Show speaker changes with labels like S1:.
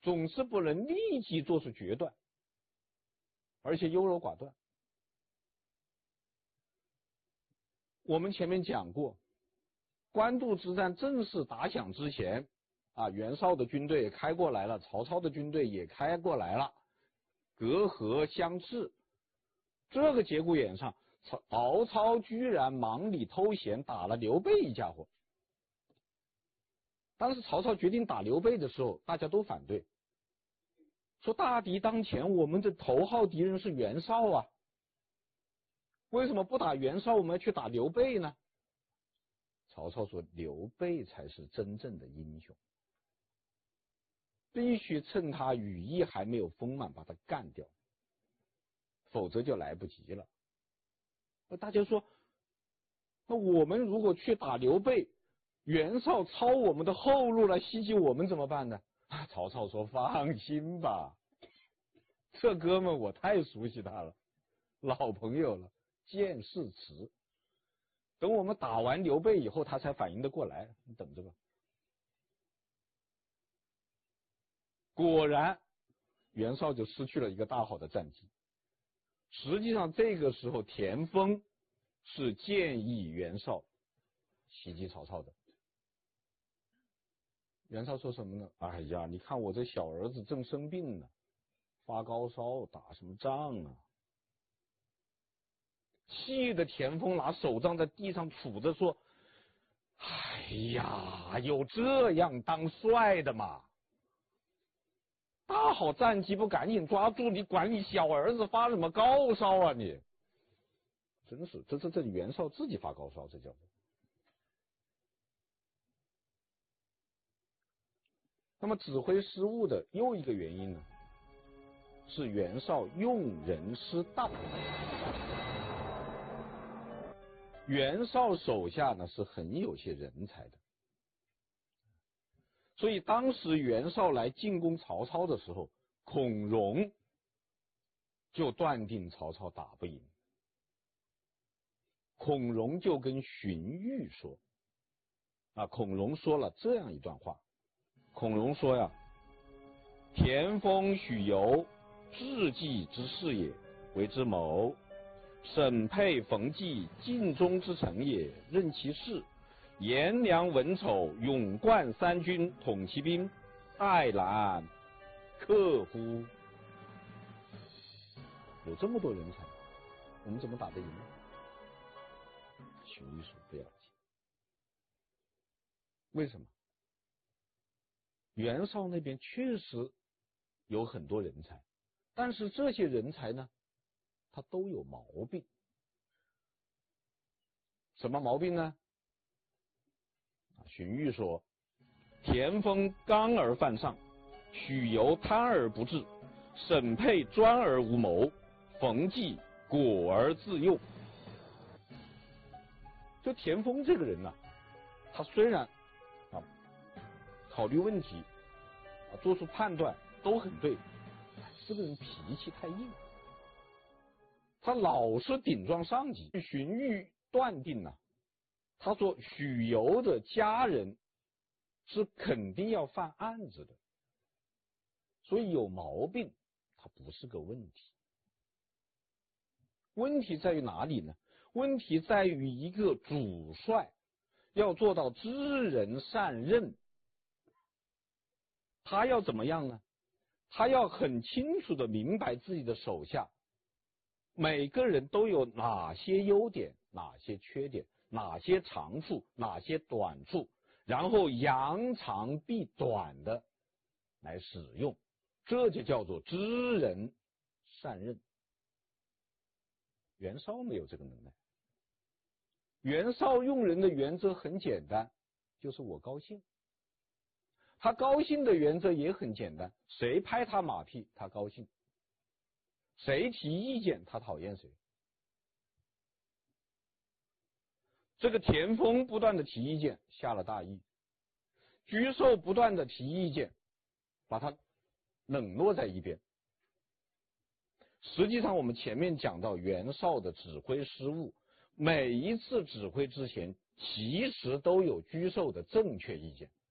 S1: 总是不能立即做出决断，而且优柔寡断。我们前面讲过，官渡之战正式打响之前袁绍的军队也开过来了，曹操的军队也开过来了，隔河相峙。这个节骨眼上，曹操居然忙里偷闲打了刘备一家伙。当时曹操决定打刘备的时候，大家都反对，说大敌当前，我们的头号敌人是袁绍啊，为什么不打袁绍，我们要去打刘备呢？曹操说刘备才是真正的英雄，必须趁他羽翼还没有丰满把他干掉，否则就来不及了。那大家说，那我们如果去打刘备，袁绍抄我们的后路来袭击我们怎么办呢？曹操说放心吧，这哥们我太熟悉他了，老朋友了，见识迟。等我们打完刘备以后，他才反应得过来，你等着吧。果然袁绍就失去了一个大好的战机。实际上这个时候田丰是建议袁绍袭击曹操的。袁绍说什么呢？哎呀，你看我这小儿子正生病呢，发高烧，打什么仗啊？气得田丰拿手杖在地上杵着说，哎呀，有这样当帅的吗？大好战机不赶紧抓住，你管你小儿子发什么高烧啊你？真是，这袁绍自己发高烧，这叫做。那么指挥失误的又一个原因呢，是袁绍用人失当。袁绍手下呢是很有些人才的，所以当时袁绍来进攻曹操的时候，孔融就断定曹操打不赢。孔融就跟荀彧说，孔融说了这样一段话。孔融说呀，田丰、许由，智计之士也，为之谋；沈沛、冯骥，尽忠之臣也，任其事；颜良、文丑，勇冠三军，统其兵，爱兰克乎？有这么多人才，我们怎么打得赢呢？荀彧说不要紧。为什么？袁绍那边确实有很多人才，但是这些人才呢，他都有毛病。什么毛病呢？荀彧说，田丰刚而犯上，许由贪而不治，沈沛专而无谋，冯骥果而自用。就田丰这个人呢，他虽然考虑问题做出判断都很对，这个人脾气太硬，他老是顶撞上级。荀彧断定呢，他说许由的家人是肯定要犯案子的，所以有毛病它不是个问题。问题在于哪里呢？问题在于一个主帅要做到知人善任，他要怎么样呢？他要很清楚的明白自己的手下每个人都有哪些优点，哪些缺点，哪些长处，哪些短处，然后扬长避短的来使用，这就叫做知人善任。袁绍没有这个能耐。袁绍用人的原则很简单，就是我高兴。他高兴的原则也很简单，谁拍他马屁他高兴，谁提意见他讨厌谁。这个田丰不断的提意见，下了大意；沮授不断的提意见，把他冷落在一边。实际上我们前面讲到袁绍的指挥失误，每一次指挥之前其实都有沮授的正确意见。